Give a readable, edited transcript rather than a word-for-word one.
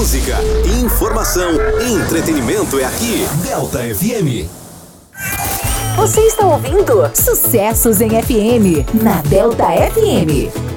música, informação, entretenimento é aqui. Delta FM. Você está ouvindo Sucessos em FM, na Delta FM.